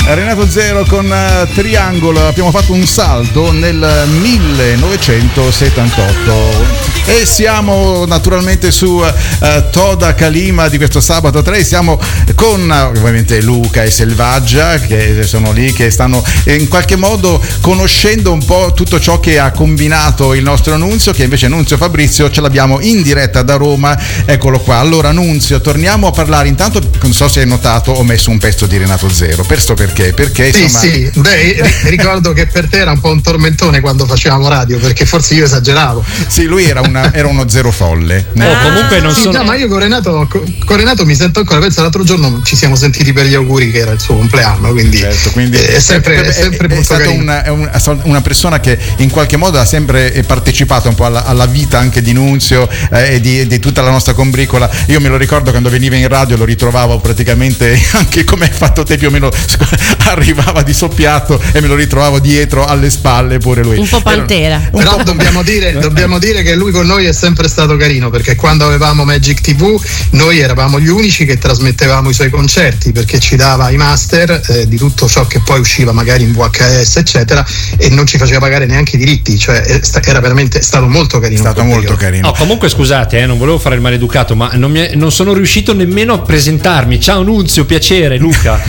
Renato Zero con Triangolo. Abbiamo fatto un salto nel 1978 e siamo naturalmente su Toda Kalima di questo sabato 3. Siamo con ovviamente Luca e Selvaggia, che sono lì, che stanno in qualche modo conoscendo un po' tutto ciò che ha combinato il nostro Nunzio, che invece Nunzio Fabrizio ce l'abbiamo in diretta da Roma. Eccolo qua. Allora Nunzio, torniamo a parlare. Intanto, non so se hai notato, ho messo un pezzo di Renato Zero. Perché insomma... Sì. Beh, ricordo che per te era un po' un tormentone quando facevamo radio, perché forse io esageravo. Sì, lui era uno zero folle. Comunque non sono... No, ma io con Renato mi sento ancora. Penso l'altro giorno ci siamo sentiti per gli auguri, che era il suo compleanno, quindi, certo, quindi è sempre molto carino. È una persona che in qualche modo ha sempre partecipato un po' alla vita anche di Nunzio e di tutta la nostra combricola. Io me lo ricordo quando veniva in radio, lo ritrovavo praticamente anche come hai fatto te, più o meno arrivava di soppiatto e me lo ritrovavo dietro alle spalle pure lui. Un po' pantera. Però dobbiamo dire che lui con noi è sempre stato carino, perché quando avevamo Magic TV noi eravamo gli unici che trasmettevamo i suoi concerti, perché ci dava i master di tutto ciò che poi usciva magari in VHS eccetera, e non ci faceva pagare neanche i diritti, cioè era veramente stato molto carino. È stato molto carino. No, comunque scusate, non volevo fare il maleducato, ma non sono riuscito nemmeno a presentarmi. Ciao Nunzio, piacere. Luca.